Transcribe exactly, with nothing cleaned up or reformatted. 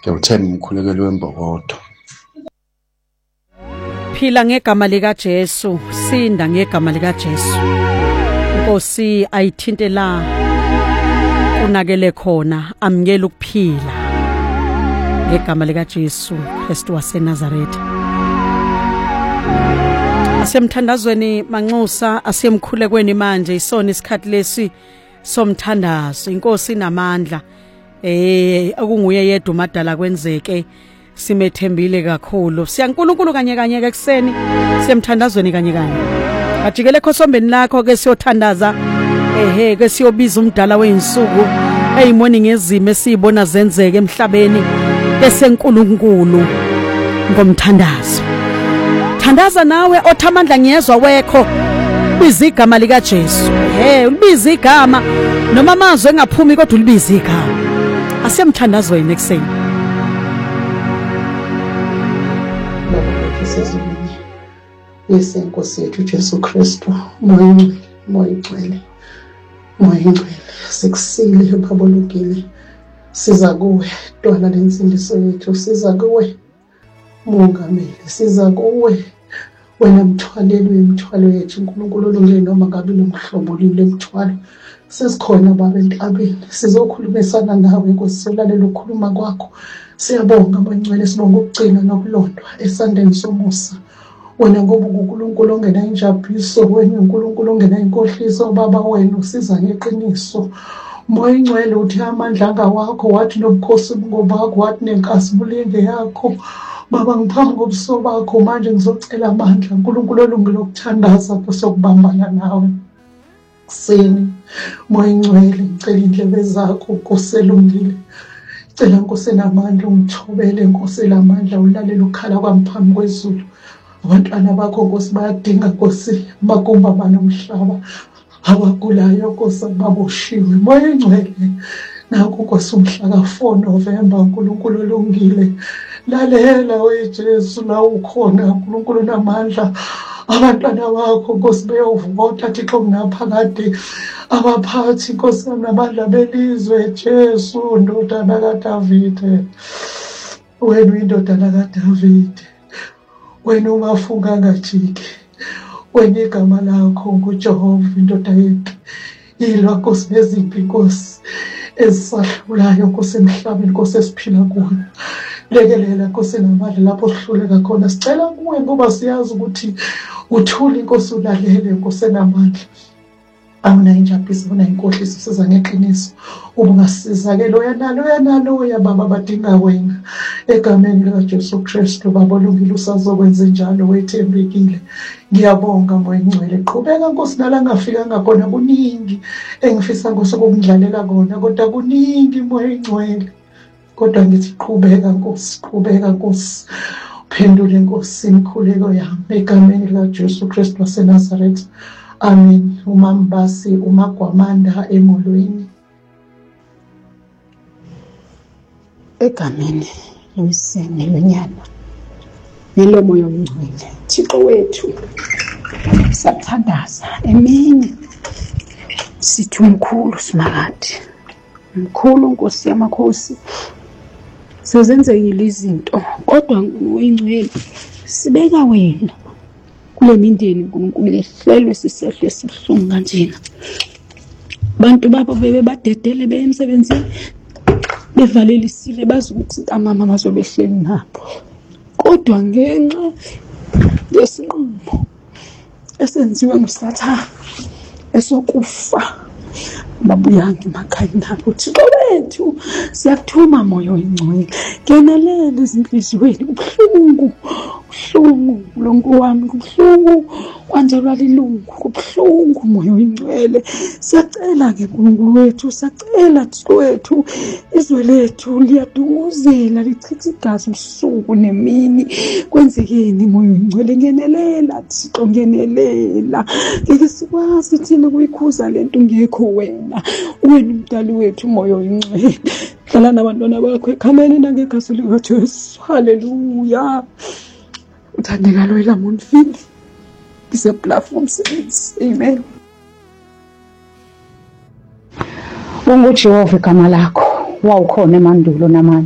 Ngiyawuthemba umkhulekelo wembokodo. Phila ngegama lika Jesu, sinda ngegama lika Jesu. Nkosi ayithinte la unakele khona, amngela ukuphila ngegama lika Jesu Kristu waseNazaretha. Asemthandazweni manxusa, asemkhulekweni manje isona isikhathi lesi somthandazo. Inkosi inamandla, eh akunguye yedwa umadala kwenzeke. Simethembile kakhulu. Siyankulunkulu kanye kanye ke kuseni, semthandazweni kanye kanye. Ajikele khosombeni lakho ke siyothandaza, ehe ke siyobiza umdala weinsuku eyimoni ngezimo esibona zenzeke emhlabeni bese nkulunkulu ngomthandazo. Thandaza nawe othamandla ngiyezwa wekho, biza igama lika Jesu. He, ulibiza igama noma amazwi engaphumi kodwa ulibiza igama. Asemthandazweni ekseni. Sezibini yesenkosi yethu Jesu Kristu, moya moya ngcwele, moya ngcwele, sikusile babolukile, siza kuwe dwala lensindiso yethu, siza kuwe Mongameli, siza kuwe wena mthwaleli wemithwalo yethu. uNkulunkulu olungile noma ngabe lomhlobo lile mthwalo, sesikhona baba entabeni, sizokhulumisana nawe ngosilalela ukukhuluma kwakho. Siyabonga abangcwele, sibonga ukugcina nokulondwa esandeni somusa. Wena ngoba uNkulunkulu ongena injabuliso, wena uNkulunkulu ongena inkohliso, baba wena usiza ngeqiniso. Moya ngcwele uthi amandla angawakho, wathi nobukhosi ngobakho, wathi nenkasibulenge yakho. Baba ngiphambi kobuso bakho manje ngizocela amandla, uNkulunkulu olungile ukuthandaza kusokubambana nawe. Kuseni moya ngcwele ngicela indlebe zakho Nkosi elungile. Cela Nkosi enamandla ungithobele, Nkosi elamandla ulalela ukhala kwami phambi kwezulu. Abantwana bakho Nkosi bayadinga Nkosi magumba banomhlaba, abagulayo Nkosi baboshiwe. Moya ngcwele naku Nkosi umhla ka four November, uNkulunkulu olungile lalela weJesu la ukhona, uNkulunkulu namandla. Abantwana bakho Nkosi beyovota Thixo kunaphakade, abaphathi Nkosi namandla belizwe Jesu ndodana kaDavide. Wena uyindodana kaDavide, wena ungafunga ngajiki, wena igama lakho nguJehova indoda yethu. Yilwa Nkosi nezimpi Nkosi ezisahlulayo Nkosi emhlabeni Nkosi esiphila kuyo. Lekelela Nkosi namandla lapho sihluleka khona, sicela kuwe ngoba siyazi ukuthi uthula Nkosi, ulalele Nkosi namandla. Awuna injabuliso, awuna inkohliso, siza ngeqiniso. Ubungasizakela uyanalo uyanalo uyababa badinga wena. Egameni lika Jesu Kristu baba olungile usazokwenza njalo, wethembekile. Ngiyabonga moya ngcwele, qhubeka Nkosi nala ngafika ngakhona, kuningi engifisa Nkosi ukungidlalela kona kodwa kuningi moya ngcwele. Kodwa ngithi qhubeka Nkosi, qhubeka Nkosi, phendule Nkosi imikhuleko yami egameni lika Jesu Kristu waseNazaretha. Amen. Umambasi uMagwamanda emolweni. Egameni lomsene lonyana nelomoya omngcwele, Thixo wethu sathandaza emini sithi umkhulu simakade, umkhulu Nkosi yamakhosi. Sezenzekile izinto kodwa uyingcwele, sibeka wena kule mindeni uNkulunkulu ehlelwe sisehle sibuhlungu kanjena. Bantu babo bebe badedele beye emsebenzini bevalelisile, bazi ukuthi amama bazobehleli nabo, kodwa ngenxa yesinqumo esenziwe nguSathane esokufa babuyanga emakhaya nabo. Thixo wethu siyakuthuma moya oyingcwele, ngenelela ezinhliziyweni. Kubuhlungu, kubuhlungu lonke wami, kubuhlungu kwanjelwa lilungu, kubuhlungu moya oyingcwele. Siyacela ke uNkulunkulu wethu, siyacela Thixo wethu, izwe lethu liyadunguzela lichitha igazi ubusuku nemini. Kwenzekeni moya oyingcwele, ngenelela Thixo, ngenelela. Ngeke sikwazi thina kuyikhuza lento ngekho wena, wena umdali wethu moya oyingcwele. Hlala nabantwana bakho ekhayeni nangegazi likaJesu. Haleluya. Uthandeka lo Lamon Field is platform series. Amen. UNguJehova igama lakho, wawukhona emandulo namanje.